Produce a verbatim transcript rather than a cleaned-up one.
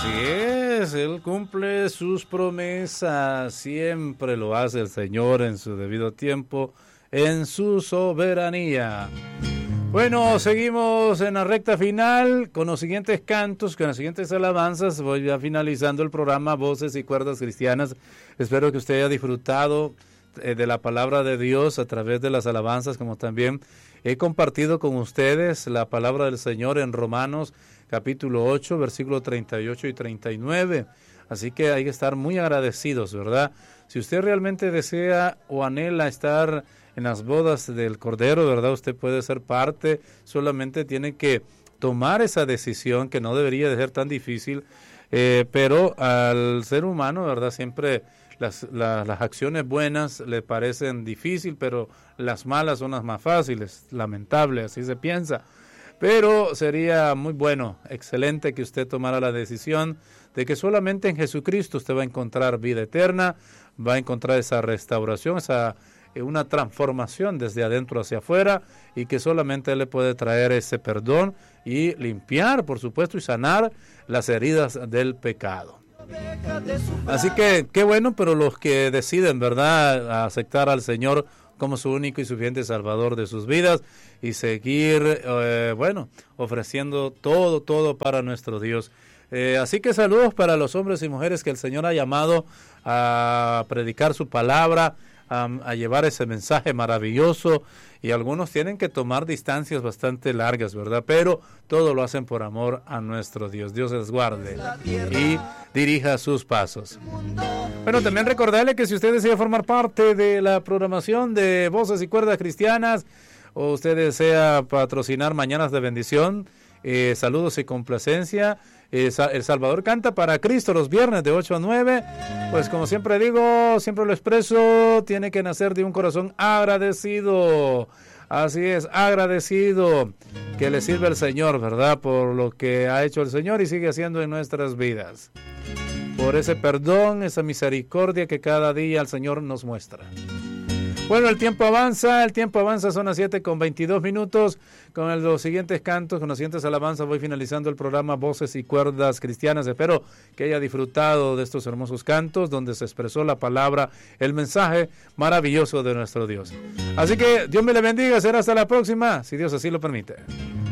Así es, Él cumple sus promesas, siempre lo hace el Señor en su debido tiempo, en su soberanía. Bueno, seguimos en la recta final con los siguientes cantos, con las siguientes alabanzas. Voy ya finalizando el programa Voces y Cuerdas Cristianas. Espero que usted haya disfrutado eh, de la palabra de Dios a través de las alabanzas, como también he compartido con ustedes la palabra del Señor en Romanos capítulo ocho, versículos treinta y ocho y treinta y nueve. Así que hay que estar muy agradecidos, ¿verdad? Si usted realmente desea o anhela estar en las bodas del Cordero, ¿verdad? Usted puede ser parte, solamente tiene que tomar esa decisión que no debería de ser tan difícil, eh, pero al ser humano, ¿verdad? Siempre las, la, las acciones buenas le parecen difícil, pero las malas son las más fáciles, lamentable, así se piensa. Pero sería muy bueno, excelente que usted tomara la decisión de que solamente en Jesucristo usted va a encontrar vida eterna, va a encontrar esa restauración, esa una transformación desde adentro hacia afuera, y que solamente Él le puede traer ese perdón y limpiar, por supuesto, y sanar las heridas del pecado. Así que, qué bueno, pero los que deciden, ¿verdad?, aceptar al Señor como su único y suficiente Salvador de sus vidas y seguir, eh, bueno, ofreciendo todo, todo para nuestro Dios. Eh, así que saludos para los hombres y mujeres que el Señor ha llamado a predicar su palabra, a, a llevar ese mensaje maravilloso, y algunos tienen que tomar distancias bastante largas, ¿verdad? Pero todo lo hacen por amor a nuestro Dios. Dios les guarde y dirija sus pasos. Bueno, también recordarle que si usted desea formar parte de la programación de Voces y Cuerdas Cristianas, o usted desea patrocinar Mañanas de Bendición, eh, saludos y complacencia, eh, El Salvador Canta para Cristo los viernes de ocho a nueve, pues como siempre digo, siempre lo expreso, tiene que nacer de un corazón agradecido. Así es, agradecido, que le sirve el Señor, ¿verdad?, por lo que ha hecho el Señor y sigue haciendo en nuestras vidas, por ese perdón, esa misericordia que cada día el Señor nos muestra. Bueno, el tiempo avanza, el tiempo avanza, son las siete con veintidós minutos. Con el, los siguientes cantos, con las siguientes alabanzas, voy finalizando el programa Voces y Cuerdas Cristianas. Espero que haya disfrutado de estos hermosos cantos, donde se expresó la palabra, el mensaje maravilloso de nuestro Dios. Así que Dios me le bendiga, será hasta la próxima, si Dios así lo permite.